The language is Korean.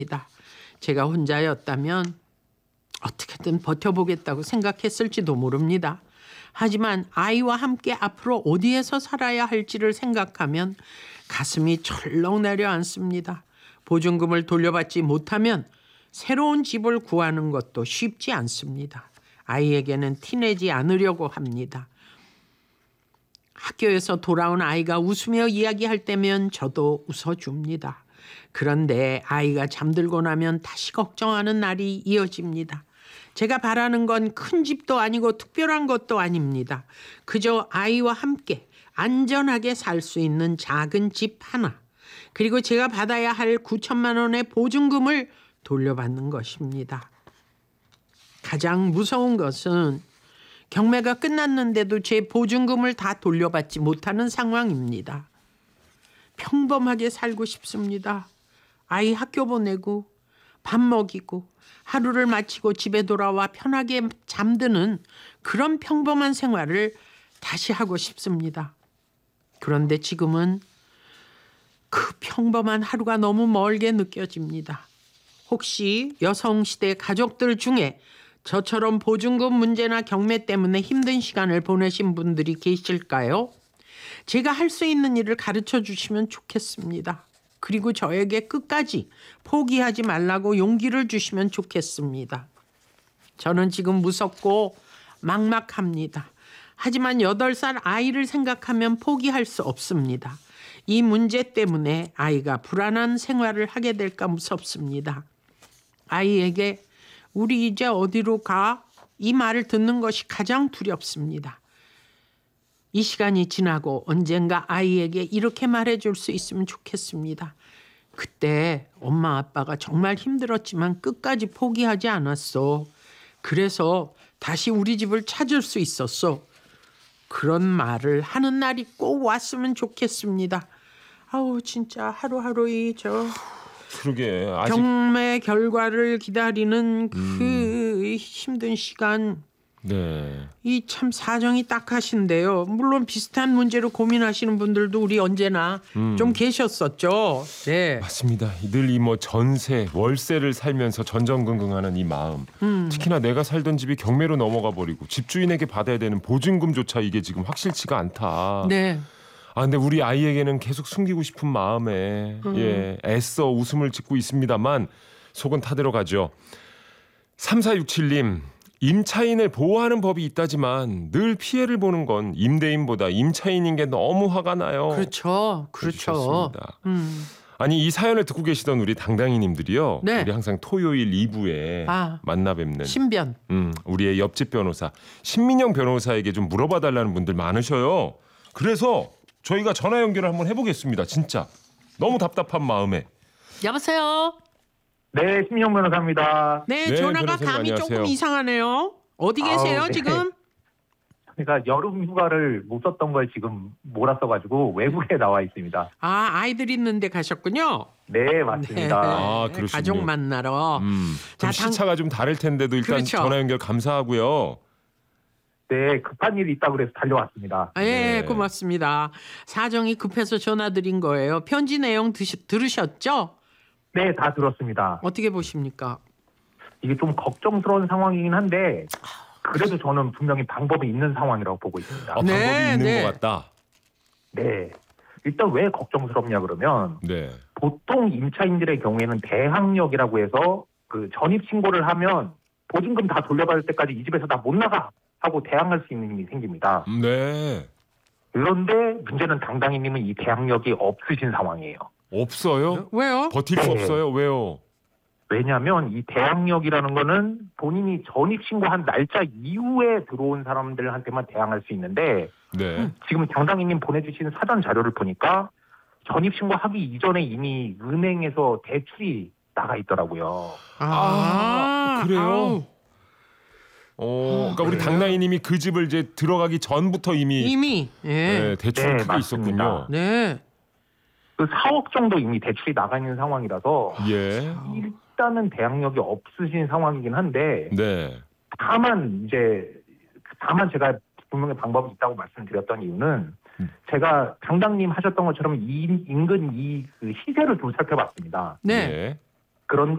제가 혼자였다면 어떻게든 버텨보겠다고 생각했을지도 모릅니다. 하지만 아이와 함께 앞으로 어디에서 살아야 할지를 생각하면 가슴이 철렁 내려앉습니다. 보증금을 돌려받지 못하면 새로운 집을 구하는 것도 쉽지 않습니다. 아이에게는 티내지 않으려고 합니다. 학교에서 돌아온 아이가 웃으며 이야기할 때면 저도 웃어줍니다. 그런데 아이가 잠들고 나면 다시 걱정하는 날이 이어집니다. 제가 바라는 건 큰 집도 아니고 특별한 것도 아닙니다. 그저 아이와 함께 안전하게 살 수 있는 작은 집 하나, 그리고 제가 받아야 할 9천만 원의 보증금을 돌려받는 것입니다. 가장 무서운 것은 경매가 끝났는데도 제 보증금을 다 돌려받지 못하는 상황입니다. 평범하게 살고 싶습니다. 아이 학교 보내고 밥 먹이고 하루를 마치고 집에 돌아와 편하게 잠드는 그런 평범한 생활을 다시 하고 싶습니다. 그런데 지금은 그 평범한 하루가 너무 멀게 느껴집니다. 혹시 여성시대 가족들 중에 저처럼 보증금 문제나 경매 때문에 힘든 시간을 보내신 분들이 계실까요? 제가 할 수 있는 일을 가르쳐 주시면 좋겠습니다. 그리고 저에게 끝까지 포기하지 말라고 용기를 주시면 좋겠습니다. 저는 지금 무섭고 막막합니다. 하지만 8살 아이를 생각하면 포기할 수 없습니다. 이 문제 때문에 아이가 불안한 생활을 하게 될까 무섭습니다. 아이에게 우리 이제 어디로 가? 이 말을 듣는 것이 가장 두렵습니다. 이 시간이 지나고 언젠가 아이에게 이렇게 말해줄 수 있으면 좋겠습니다. 그때 엄마 아빠가 정말 힘들었지만 끝까지 포기하지 않았어. 그래서 다시 우리 집을 찾을 수 있었어. 그런 말을 하는 날이 꼭 왔으면 좋겠습니다. 아우 진짜 하루하루 그러게 아직 경매 결과를 기다리는 그 힘든 시간. 네. 이 참 사정이 딱하신데요. 물론 비슷한 문제로 고민하시는 분들도 우리 언제나 좀 계셨었죠. 네. 맞습니다. 늘 이 뭐 전세, 월세를 살면서 전전긍긍하는 이 마음. 특히나 내가 살던 집이 경매로 넘어가 버리고 집주인에게 받아야 되는 보증금조차 이게 지금 확실치가 않다. 네. 아 근데 우리 아이에게는 계속 숨기고 싶은 마음에 애써 웃음을 짓고 있습니다만 속은 타들어가죠. 3467님. 임차인을 보호하는 법이 있다지만 늘 피해를 보는 건 임대인보다 임차인인 게 너무 화가 나요. 그렇죠. 해주셨습니다. 아니 이 사연을 듣고 계시던 우리 당당이님들이요. 네. 우리 항상 토요일 2부에 만나 뵙는 신변. 우리의 옆집 변호사 신민영 변호사에게 좀 물어봐달라는 분들 많으셔요. 그래서 저희가 전화 연결을 한번 해보겠습니다. 진짜 너무 답답한 마음에. 여보세요. 네, 신민영 변호사입니다. 네, 네, 전화가 변호사님 감이 안녕하세요. 조금 이상하네요. 어디 계세요 네. 지금? 그러니까 여름 휴가를 못 썼던 걸 지금 몰았어가지고 외국에 나와 있습니다. 아, 아이들 있는데 가셨군요. 네, 맞습니다. 아, 그러시군요. 가족 만나러. 그럼 시차가 좀 다를 텐데도 일단 그렇죠. 전화 연결 감사하고요. 네, 급한 일이 있다고 그래서 달려왔습니다. 예, 네. 고맙습니다. 사정이 급해서 전화드린 거예요. 편지 내용 들으셨죠? 네, 다 들었습니다. 어떻게 보십니까? 이게 좀 걱정스러운 상황이긴 한데 그래도 저는 분명히 방법이 있는 상황이라고 보고 있습니다. 방법이 네, 있는 네. 것 같다. 네, 일단 왜 걱정스럽냐 그러면 네. 보통 임차인들의 경우에는 대항력이라고 해서 그 전입 신고를 하면 보증금 다 돌려받을 때까지 이 집에서 다 못 나가 하고 대항할 수 있는 일이 생깁니다. 네. 그런데 문제는 당당히님은 이 대항력이 없으신 상황이에요. 없어요? 왜요? 버틸 수 네. 없어요? 왜요? 왜냐하면 이 대항력이라는 거는 본인이 전입 신고한 날짜 이후에 들어온 사람들한테만 대항할 수 있는데 네. 지금 당당히님 보내주신 사전 자료를 보니까 전입 신고하기 이전에 이미 은행에서 대출이 나가 있더라고요. 그래요? 그러니까 우리 그래요? 당나이님이 그 집을 이제 들어가기 전부터 이미 예. 네, 대출이 네, 크게 맞습니다. 있었군요. 네. 그 4억 정도 이미 대출이 나가 있는 상황이라서 예. 일단은 대항력이 없으신 상황이긴 한데 네. 다만 제가 분명히 방법이 있다고 말씀드렸던 이유는 제가 당당님 하셨던 것처럼 인근 그 시세를 좀 살펴봤습니다. 네. 그런데